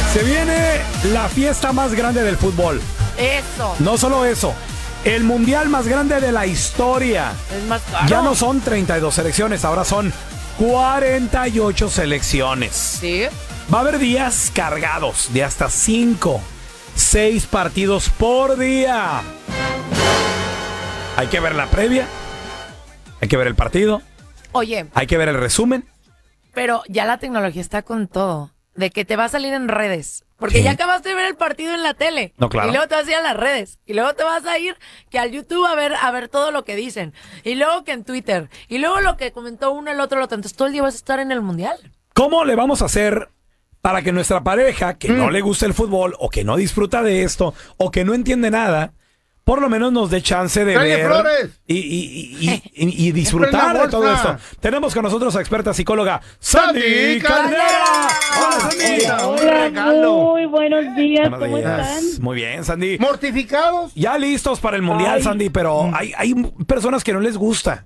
Se viene la fiesta más grande del fútbol. Eso. No solo eso, el mundial más grande de la historia. Es más caro. Ya no son 32 selecciones, ahora son 48 selecciones. Sí. Va a haber días cargados de hasta 5, 6 partidos por día. Hay que ver la previa, hay que ver el partido, Oye, hay que ver el resumen. pero ya la tecnología está con todo. De que te va a salir en redes. Porque ¿Qué? ya acabaste de ver el partido en la tele. No, claro. Y luego te vas a ir a las redes. Y luego te vas a ir que al YouTube a ver todo lo que dicen. Y luego que en Twitter. Y luego lo que comentó uno, el otro. Entonces todo el día vas a estar en el mundial. ¿Cómo le vamos a hacer para que nuestra pareja, que no le gusta el fútbol, o que no disfruta de esto, o que no entiende nada, por lo menos nos dé chance de ¡Calle ver Flores! y disfrutar de todo esto? Tenemos con nosotros a experta psicóloga Sandy Caldera. Hola, Sandy. Hola, muy buenos días, Buenos ¿cómo días. están? Muy bien, Sandy. ¿Mortificados? Ya listos para el mundial, Ay. Sandy, pero hay personas que no les gusta.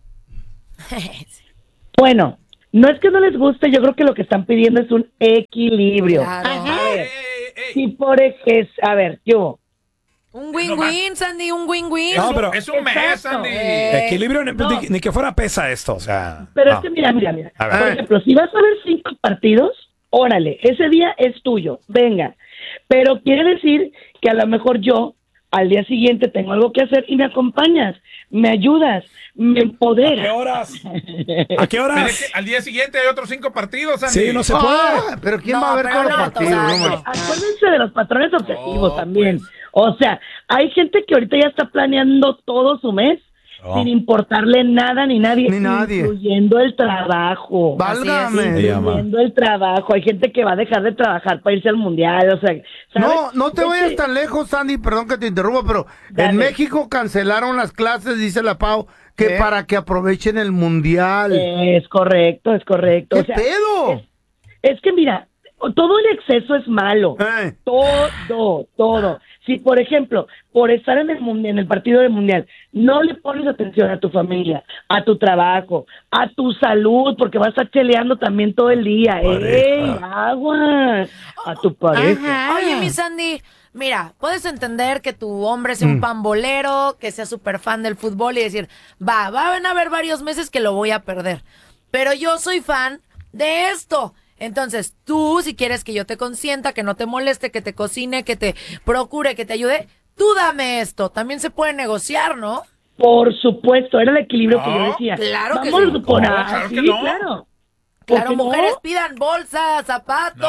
Bueno, no es que no les guste, yo creo que lo que están pidiendo es un equilibrio. Claro. A ver, si por ejemplo, a ver, yo, Un win-win, Sandy, un win-win. No, pero Es un mes, Exacto. Sandy. equilibrio, no. ni que fuera pesa esto, o sea. pero no. es que mira, A ver. por ejemplo, si vas a ver 5 partidos, órale, ese día es tuyo, venga, pero quiere decir que a lo mejor yo al día siguiente tengo algo que hacer y me acompañas, me ayudas, me ¿A qué empoderas. horas? ¿A qué Pero horas? es que al día siguiente hay otros 5 partidos, Sandy. Sí, no se puede. Pero ¿quién No, va a ver pero todos los no, partidos? total. No, hombre. Acuérdense de los patrones objetivos No, también. pues. O sea, hay gente que ahorita ya está planeando todo su mes Oh. sin importarle nada ni nadie, Ni nadie. incluyendo el trabajo. Válgame. Se llama. Incluyendo el trabajo. Hay gente que va a dejar de trabajar para irse al mundial. O sea, ¿sabes? No te Es vayas que- tan lejos, Sandy, perdón que te interrumpa, pero Dale. en México cancelaron las clases, dice la Pau, que para que aprovechen el mundial. Es correcto, es correcto. ¿Qué O sea, pedo? es que mira, todo el exceso es malo. Eh. Todo. Si, por ejemplo, por estar en el partido del mundial, no le pones atención a tu familia, a tu trabajo, a tu salud, porque vas a estar cheleando también todo el día. ¡Ey, aguas! A tu pareja. Oye, mi Sandy, mira, puedes entender que tu hombre sea un pambolero, que sea súper fan del fútbol y decir, van a haber varios meses que lo voy a perder. Pero yo soy fan de esto. Entonces, tú, si quieres que yo te consienta, que no te moleste, que te cocine, que te procure, que te ayude, tú dame esto. También se puede negociar, ¿no? Por supuesto, era el equilibrio que yo No, decía. claro que Vamos sí. por No, ahí, claro que sí, no. claro. Claro, ¿Por qué no? mujeres pidan bolsas, zapatos,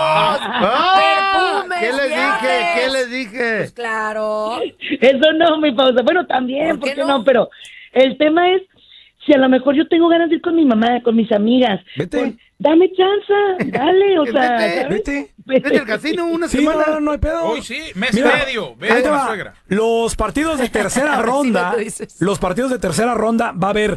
perfumes, ¿Qué les dije? viajes. ¿Qué les dije? Pues claro. Eso no, mi pausa. Bueno, también, ¿Por ¿por qué qué no? no? Pero el tema es, si a lo mejor yo tengo ganas de ir con mi mamá, con mis amigas, Vete. pues, dame chance, dale, o sea, Vete, ¿sabes? Vete. Vete al casino una Sí, semana. no hay pedo. Uy, sí, mes Mira, medio. Ve ahí te con la va. suegra. Los partidos de tercera A ver si ronda, me lo dices. los partidos de tercera ronda va a haber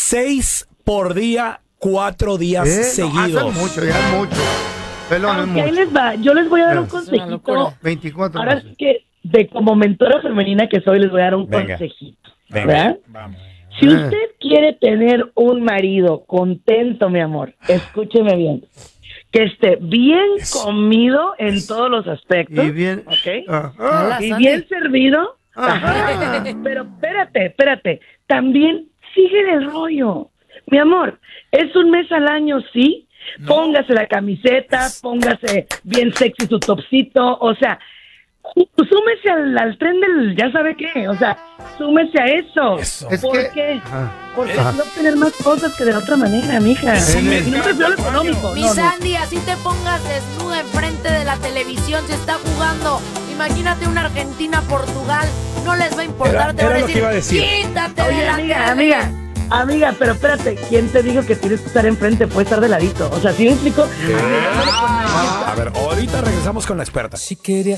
6 por día, 4 días seguidos. No, mucho, ya es mucho. Pelón, es Aunque ahí mucho. les va, yo les voy a dar un Es una consejito. locura. 24 Ahora meses. sí que, de como mentora femenina que soy, les voy a dar un Venga. consejito. Venga. ¿Verdad? Vamos. Si usted quiere tener un marido contento, mi amor, escúcheme bien, que esté bien comido en todos los aspectos, Y bien. ¿ok? Ajá. Hola, Y Sandy. bien servido. Ajá. Pero espérate. También sigue el rollo. Mi amor, es un mes al año, ¿sí? No. Póngase la camiseta, póngase bien sexy su topsito, o sea, súmese al tren del ya sabe qué, o sea, súmese a eso. Eso. Es ¿Por que- qué? Ajá. Porque Ajá. así va a obtener más cosas que de la otra manera, mija. Sí, Y no me refiero a lo económico. Mi no, no. Sandy, así te pongas desnuda enfrente de la televisión, se está jugando. Imagínate una Argentina-Portugal, no les va a importar, Era- te van era a lo que decir, iba a decir. quítate de Oye, la amiga, pero espérate, ¿quién te dijo que tienes que estar enfrente? Puede estar de ladito. O sea, ¿sí me explico? A ver, ahorita regresamos con la experta. Si querías